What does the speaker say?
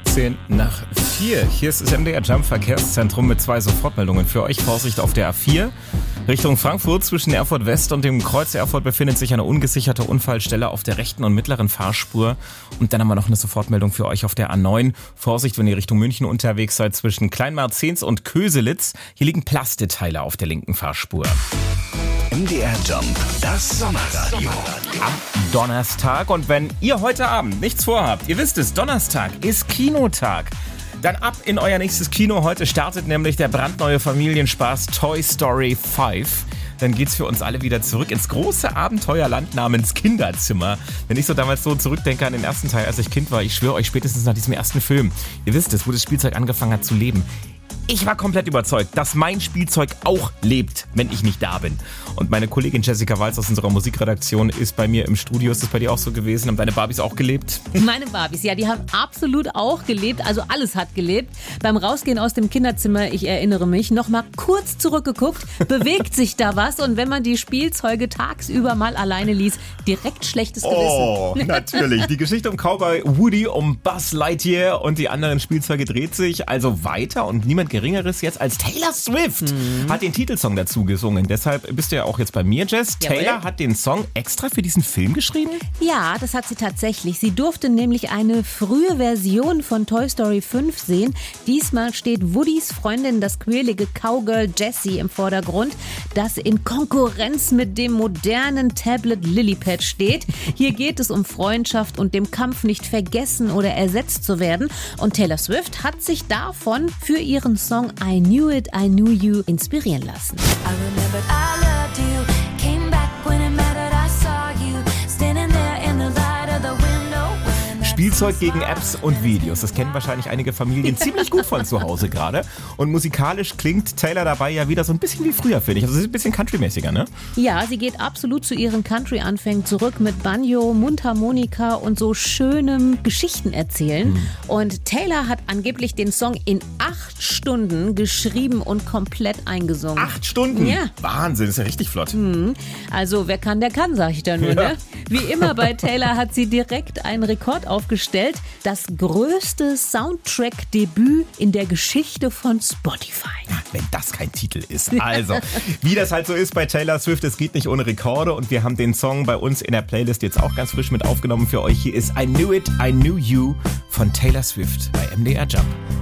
4:10. Hier ist das MDR Jump Verkehrszentrum mit 2 Sofortmeldungen für euch. Vorsicht auf der A4. Richtung Frankfurt zwischen Erfurt West und dem Kreuz Erfurt befindet sich eine ungesicherte Unfallstelle auf der rechten und mittleren Fahrspur. Und dann haben wir noch eine Sofortmeldung für euch auf der A9. Vorsicht, wenn ihr Richtung München unterwegs seid, zwischen Kleinmarzens und Köselitz. Hier liegen Plasteteile auf der linken Fahrspur. MDR Jump, das Sommerradio. Am Donnerstag. Und wenn ihr heute Abend nichts vorhabt, ihr wisst es, Donnerstag ist Kinotag. Dann ab in euer nächstes Kino. Heute startet nämlich der brandneue Familienspaß Toy Story 5. Dann geht's für uns alle wieder zurück ins große Abenteuerland namens Kinderzimmer. Wenn ich so damals so zurückdenke an den ersten Teil, als ich Kind war, ich schwöre euch, spätestens nach diesem ersten Film, ihr wisst es, wo das Spielzeug angefangen hat zu leben. Ich war komplett überzeugt, dass mein Spielzeug auch lebt, wenn ich nicht da bin. Und meine Kollegin Jessica Walz aus unserer Musikredaktion ist bei mir im Studio. Ist das bei dir auch so gewesen? Haben deine Barbies auch gelebt? Meine Barbies, ja, die haben absolut auch gelebt. Also alles hat gelebt. Beim Rausgehen aus dem Kinderzimmer, ich erinnere mich, noch mal kurz zurückgeguckt, bewegt sich da was. Und wenn man die Spielzeuge tagsüber mal alleine ließ, direkt schlechtes Gewissen. Oh, natürlich. Die Geschichte um Cowboy Woody, um Buzz Lightyear und die anderen Spielzeuge dreht sich also weiter. Und niemand Geringeres jetzt als Taylor Swift hat den Titelsong dazu gesungen. Deshalb bist du ja auch jetzt bei mir, Jess. Jawohl. Taylor hat den Song extra für diesen Film geschrieben? Ja, das hat sie tatsächlich. Sie durfte nämlich eine frühe Version von Toy Story 5 sehen. Diesmal steht Woodys Freundin, das quirlige Cowgirl Jessie, im Vordergrund, das in Konkurrenz mit dem modernen Tablet Lillipad steht. Hier geht es um Freundschaft und dem Kampf, nicht vergessen oder ersetzt zu werden. Und Taylor Swift hat sich davon für ihren Song I Knew It, I Knew You inspirieren lassen. I remembered I loved you, came back when it mattered, I saw you, standing there in the light of the window. Spielzeug gegen Apps und Videos. Das kennen wahrscheinlich einige Familien ziemlich gut von zu Hause gerade. Und musikalisch klingt Taylor dabei ja wieder so ein bisschen wie früher, finde ich. Also sie ist ein bisschen countrymäßiger, ne? Ja, sie geht absolut zu ihren Country-Anfängen zurück mit Banjo, Mundharmonika und so schönem Geschichtenerzählen. Und Taylor hat angeblich den Song in 8 Stunden geschrieben und komplett eingesungen. 8 Stunden? Ja. Wahnsinn, ist ja richtig flott. Also wer kann, der kann, sag ich da nur, ne? Wie immer bei Taylor hat sie direkt einen Rekord aufgestellt. Das größte Soundtrack-Debüt in der Geschichte von Spotify. Wenn das kein Titel ist. Also, wie das halt so ist bei Taylor Swift, es geht nicht ohne Rekorde und wir haben den Song bei uns in der Playlist jetzt auch ganz frisch mit aufgenommen für euch. Hier ist I Knew It, I Knew You von Taylor Swift bei MDR Jump.